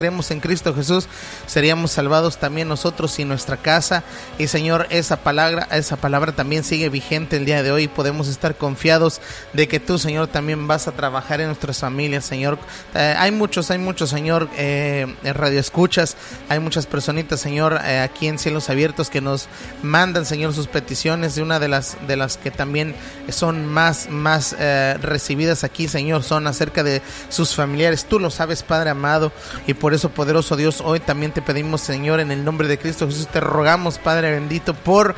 creemos en Cristo Jesús, seríamos salvados también nosotros y nuestra casa. Y Señor, esa palabra también sigue vigente el día de hoy. Podemos estar confiados de que tú, Señor, también vas a trabajar en nuestras familias, Señor. Hay muchos, Señor, radioescuchas, hay muchas personitas, Señor, aquí en Cielos Abiertos que nos mandan, Señor, sus peticiones. Y una de las que también son más recibidas aquí, Señor, son acerca de sus familiares. Tú lo sabes, Padre amado, y por eso, poderoso Dios, hoy también te pedimos, Señor, en el nombre de Cristo Jesús, te rogamos, Padre bendito, por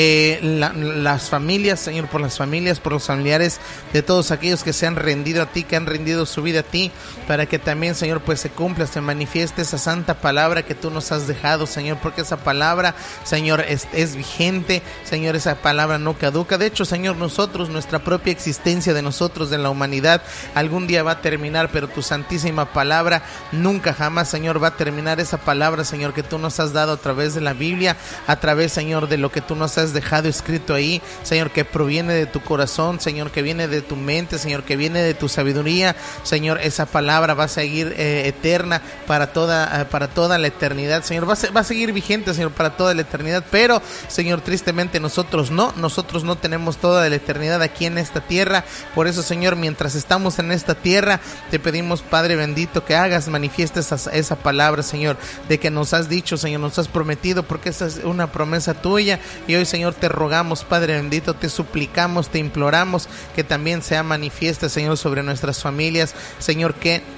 las familias, Señor, por las familias, por los familiares de todos aquellos que se han rendido a ti, que han rendido su vida a ti, para que también, Señor, pues se cumpla, se manifieste esa santa palabra que tú nos has dejado, Señor, porque esa palabra, Señor, es vigente, Señor, esa palabra no caduca. De hecho, Señor, nosotros, nuestra propia existencia de nosotros, de la humanidad, algún día va a terminar, pero tu santísima palabra nunca jamás, Señor, va a terminar. Esa palabra, Señor, que tú nos has dado a través de la Biblia, a través, Señor, de lo que tú nos has dejado escrito ahí, Señor, que proviene de tu corazón, Señor, que viene de tu mente, Señor, que viene de tu sabiduría, Señor, esa palabra va a seguir eterna para toda la eternidad, Señor, va a seguir vigente, Señor, para toda la eternidad. Pero, Señor, tristemente nosotros no tenemos toda la eternidad aquí en esta tierra. Por eso, Señor, mientras estamos en esta tierra, te pedimos, Padre bendito, que hagas manifiesta esa palabra, Señor, de que nos has dicho, Señor, nos has prometido, porque esa es una promesa tuya. Y hoy, Señor, te rogamos, Padre bendito, te suplicamos, te imploramos que también sea manifiesta, Señor, sobre nuestras familias, Señor,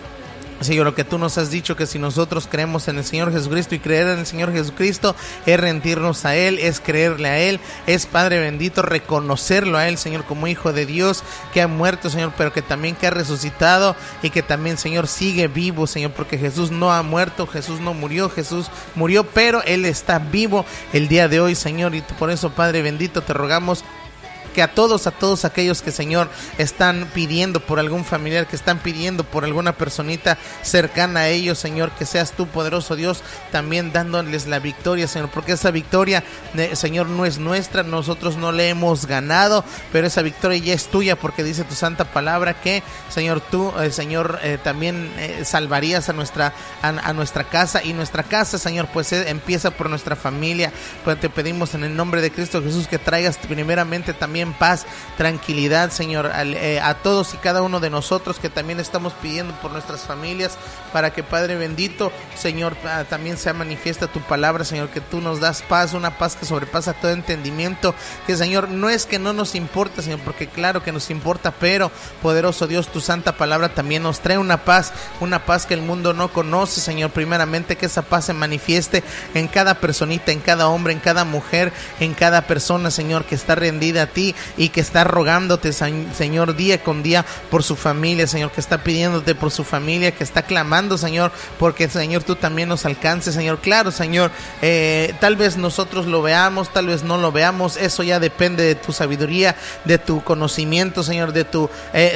Señor, lo que tú nos has dicho, que si nosotros creemos en el Señor Jesucristo, y creer en el Señor Jesucristo es rendirnos a Él, es creerle a Él, es, Padre bendito, reconocerlo a Él, Señor, como Hijo de Dios, que ha muerto, Señor, pero que también que ha resucitado, y que también, Señor, sigue vivo, Señor, porque Jesús no ha muerto, Jesús no murió, Jesús murió, pero Él está vivo el día de hoy, Señor. Y por eso, Padre bendito, te rogamos que a todos aquellos que, Señor, están pidiendo por algún familiar, que están pidiendo por alguna personita cercana a ellos, Señor, que seas tú, poderoso Dios, también dándoles la victoria, Señor, porque esa victoria, Señor, no es nuestra, nosotros no le hemos ganado, pero esa victoria ya es tuya, porque dice tu santa palabra que, Señor, tú, Señor, también salvarías a nuestra casa, y nuestra casa, Señor, pues empieza por nuestra familia. Pues te pedimos en el nombre de Cristo Jesús que traigas primeramente también paz, tranquilidad, Señor, a todos y cada uno de nosotros que también estamos pidiendo por nuestras familias, para que, Padre bendito, Señor, también sea manifiesta tu palabra, Señor, que tú nos das paz, una paz que sobrepasa todo entendimiento, que, Señor, no es que no nos importa, Señor, porque claro que nos importa, pero, poderoso Dios, tu santa palabra también nos trae una paz que el mundo no conoce, Señor. Primeramente, que esa paz se manifieste en cada personita, en cada hombre, en cada mujer, en cada persona, Señor, que está rendida a ti y que está rogándote, Señor, día con día por su familia, Señor, que está pidiéndote por su familia, que está clamando, Señor, porque, Señor, tú también nos alcances, Señor. Claro, Señor, tal vez nosotros lo veamos, tal vez no lo veamos, eso ya depende de tu sabiduría, de tu conocimiento, Señor, de tu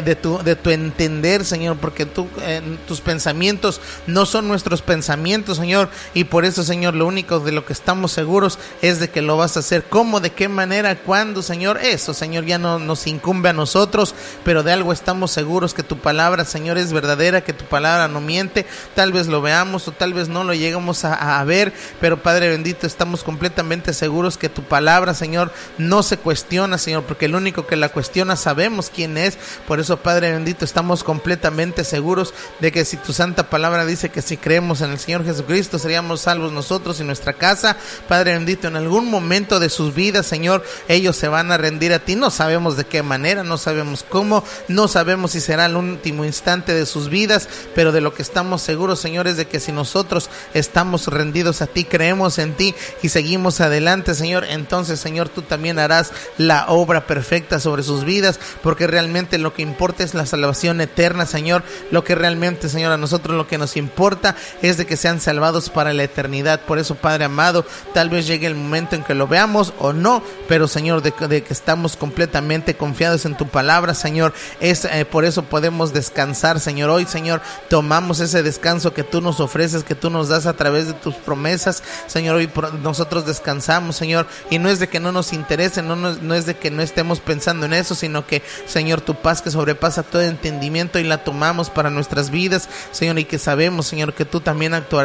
entender, Señor, porque tus pensamientos no son nuestros pensamientos, Señor, y por eso, Señor, lo único de lo que estamos seguros es de que lo vas a hacer. ¿Cómo? ¿De qué manera? ¿Cuándo, Señor? Eso, Señor, ya no nos incumbe a nosotros, pero de algo estamos seguros, que tu palabra, Señor, es verdadera, que tu palabra no miente. Tal vez lo veamos o tal vez no lo llegamos a ver, pero, Padre bendito, estamos completamente seguros que tu palabra, Señor, no se cuestiona, Señor, porque el único que la cuestiona sabemos quién es. Por eso, Padre bendito, estamos completamente seguros de que si tu santa palabra dice que si creemos en el Señor Jesucristo seríamos salvos nosotros y nuestra casa, Padre bendito, en algún momento de sus vidas, Señor, ellos se van a rendir a ti. No sabemos de qué manera, no sabemos cómo, no sabemos si será el último instante de sus vidas, pero de lo que estamos seguros, Señor, es de que si nosotros estamos rendidos a ti, creemos en ti y seguimos adelante, Señor, entonces, Señor, tú también harás la obra perfecta sobre sus vidas, porque realmente lo que importa es la salvación eterna, Señor. Lo que realmente, Señor, a nosotros lo que nos importa es de que sean salvados para la eternidad. Por eso, Padre amado, tal vez llegue el momento en que lo veamos o no, pero, Señor, de que estamos estamos completamente confiados en tu palabra, Señor. Por eso podemos descansar, Señor. Hoy, Señor, tomamos ese descanso que tú nos ofreces, que tú nos das a través de tus promesas, Señor. Hoy nosotros descansamos, Señor, y no es de que no nos interese, no es de que no estemos pensando en eso, sino que, Señor, tu paz que sobrepasa todo entendimiento y la tomamos para nuestras vidas, Señor, y que sabemos, Señor, que tú también actuarás